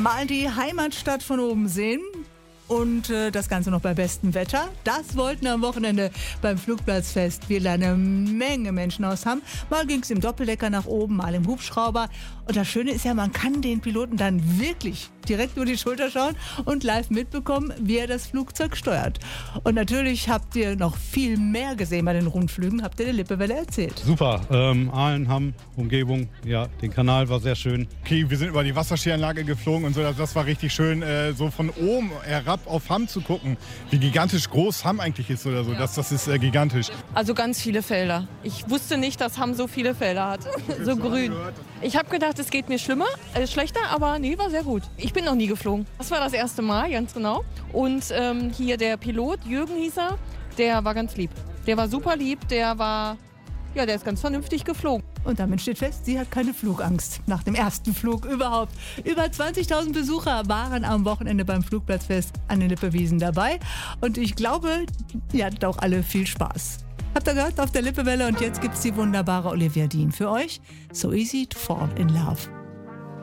Mal die Heimatstadt von oben sehen. Und das Ganze noch bei bestem Wetter. Das wollten am Wochenende beim Flugplatzfest wieder eine Menge Menschen aus haben. Mal ging es im Doppeldecker nach oben, mal im Hubschrauber. Und das Schöne ist ja, man kann den Piloten dann wirklich direkt über die Schulter schauen und live mitbekommen, wie er das Flugzeug steuert. Und natürlich habt ihr noch viel mehr gesehen bei den Rundflügen, habt ihr der Lippewelle erzählt. Super, Aalen, Hamm, Umgebung, ja, den Kanal war sehr schön. Okay, wir sind über die Wasserskianlage geflogen und so, das war richtig schön, so von oben herab auf Hamm zu gucken, wie gigantisch groß Hamm eigentlich ist oder so, ja. Das ist gigantisch. Also ganz viele Felder. Ich wusste nicht, dass Hamm so viele Felder hat, so grün. Ich habe gedacht, es geht mir schlechter, aber nee, war sehr gut. Ich bin noch nie geflogen. Das war das erste Mal, ganz genau. Und hier der Pilot, Jürgen hieß er, der war ganz lieb. Der war super lieb, der ist ganz vernünftig geflogen. Und damit steht fest, sie hat keine Flugangst. Nach dem ersten Flug überhaupt. Über 20.000 Besucher waren am Wochenende beim Flugplatzfest an den Lippewiesen dabei. Und ich glaube, ihr hattet auch alle viel Spaß. Habt ihr gehört auf der Lippewelle? Und jetzt gibt's die wunderbare Olivia Dean für euch. So easy to fall in love.